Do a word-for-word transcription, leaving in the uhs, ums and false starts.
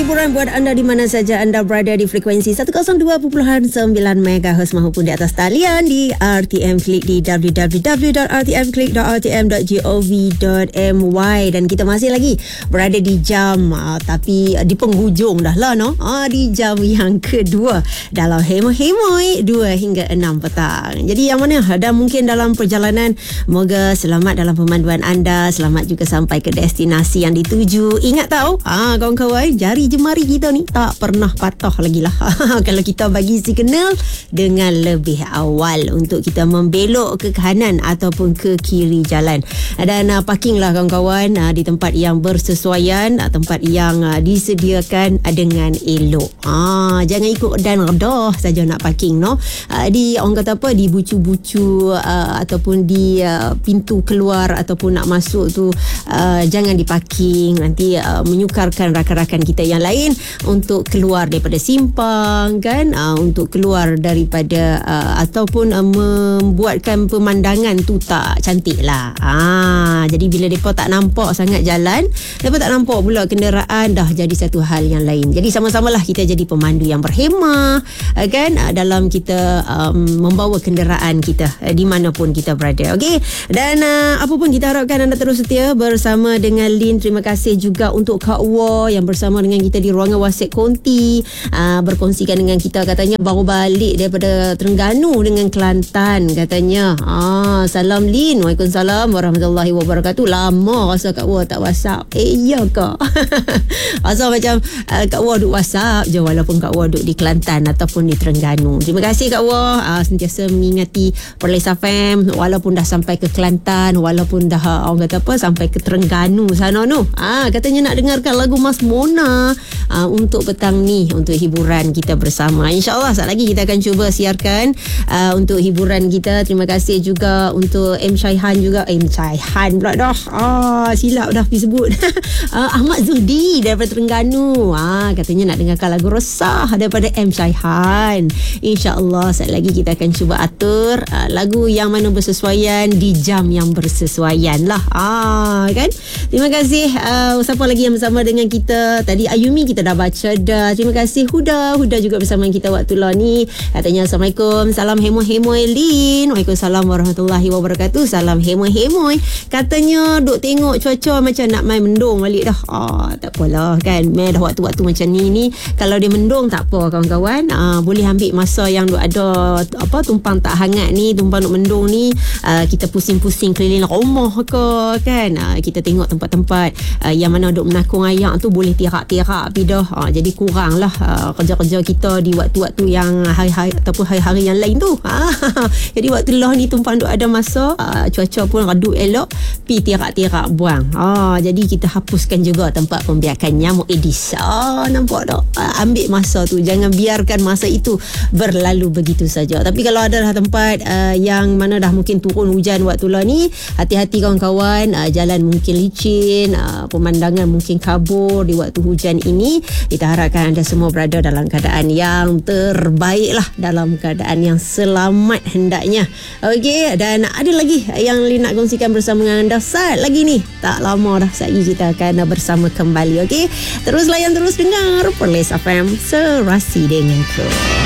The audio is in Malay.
hiburan buat anda di mana saja anda berada di frekuensi seratus dua perpuluhan sembilan megahertz maupun di atas talian di R T M Klik di w w w dot r t m klik dot r t m dot gov dot my. Dan kita masih lagi berada di jam uh, tapi uh, di penghujung dah lah no uh, di jam yang kedua dalam Hemoi-Hemoi dua hingga enam petang. Jadi yang mana dan mungkin dalam perjalanan, moga selamat dalam pemanduan anda, selamat juga sampai ke destinasi yang dituju. Ingat tahu ah kawan-kawan, jari jemari kita ni tak pernah patah lagi lah kalau kita bagi signal dengan lebih awal untuk kita membelok ke kanan ataupun ke kiri jalan. Dan uh, parking lah kawan-kawan uh, di tempat yang bersesuaian, uh, tempat yang uh, disediakan uh, dengan elok. Ah, jangan ikut dan redah saja nak parking no. Uh, di orang kata apa, di bucu-bucu uh, ataupun di uh, pintu keluar ataupun nak masuk tu uh, jangan diparking, nanti uh, menyukarkan rakan-rakan kita yang lain untuk keluar daripada simpang kan, uh, untuk keluar daripada uh, ataupun uh, membuatkan pemandangan tu tak cantik lah. Ah, jadi bila mereka tak nampak sangat jalan, mereka tak nampak pula kenderaan, dah jadi satu hal yang lain. Jadi sama-samalah kita jadi pemandu yang berhemah uh, kan, uh, dalam kita um, membawa kenderaan kita uh, di mana pun kita berada. Okey, dan uh, apa pun kita harapkan anda terus setia bersama dengan Lin. Terima kasih juga untuk Kak Wa yang bersama dengan kita di ruangan WhatsApp Konti, uh, berkongsikan dengan kita, katanya baru balik daripada Terengganu dengan Kelantan katanya. Ah, salam Lin. Waalaikumsalam warahmatullahi wabarakatuh. Lama rasa Kak Wa tak WhatsApp. Eh ya Kak. Rasa macam uh, Kak Wa duk WhatsApp je walaupun Kak Wa duk di Kelantan ataupun di Terengganu. Terima kasih Kak Wa, uh, sentiasa mengingati Perlis F M walaupun dah sampai ke Kelantan, walaupun dah uh, orang kata apa sampai ke Terengganu sana tu. Ah, katanya nak dengarkan lagu Mas Mona uh, untuk petang ni, untuk hiburan kita bersama. InsyaAllah saat lagi kita akan cuba siarkan uh, untuk hiburan kita. Terima kasih juga untuk M. Syaihan juga. Eh, M. Syaihan pula dah. Ah, silap dah pergi sebut. uh, Ahmad Zuhdi daripada Terengganu. Ah, katanya nak dengarkan lagu Resah daripada M. Syaihan. InsyaAllah saat lagi kita akan cuba atur uh, lagu yang mana bersesuaian di jam yang bersesuaian lah. Ah, kan? Terima kasih uh, siapa lagi yang bersama dengan kita tadi. Ayumi kita dah baca dah. Terima kasih Huda. Huda juga bersama kita waktu lah ni. Katanya Assalamualaikum, salam hemoi-hemoi Lin. Waalaikumsalam warahmatullahi wabarakatuh. Salam hemoi-hemoi. Katanya duk tengok cuaca macam nak main mendung balik dah. Ah, tak apalah kan, main dah waktu-waktu macam ni ni. Kalau dia mendung tak apa kawan-kawan. Ah, boleh ambil masa yang duk ada apa tumpang tak hangat ni, tumpang duk mendung ni, ah, kita pusing-pusing keliling rumah ke kan. Ah, kita tengok tempat-tempat uh, yang mana duk menakung ayak tu boleh tirak-tirak pi dah. Uh, jadi kurang lah uh, kerja-kerja kita di waktu-waktu yang hari-hari ataupun hari-hari yang lain tu. Uh, jadi waktu lah ni tumpang duk ada masa, uh, cuaca pun redup elok, pi tirak-tirak buang. Uh, jadi kita hapuskan juga tempat pembiakan nyamuk Aedes. Uh, nampak tak? Uh, ambil masa tu, jangan biarkan masa itu berlalu begitu saja. Tapi kalau ada dah tempat uh, yang mana dah mungkin turun hujan waktu lah ni, hati-hati kawan-kawan. Uh, jalan mungkin licin, uh, pemandangan mungkin kabur di waktu hujan ini. Kita harapkan anda semua berada dalam keadaan yang terbaik lah, dalam keadaan yang selamat hendaknya. Okey, dan ada lagi yang Lin nak kongsikan bersama dengan anda saat lagi ni. Tak lama dah saat lagi kita akan bersama kembali. Okey, terus layan, terus dengar Perlis F M, serasi denganku.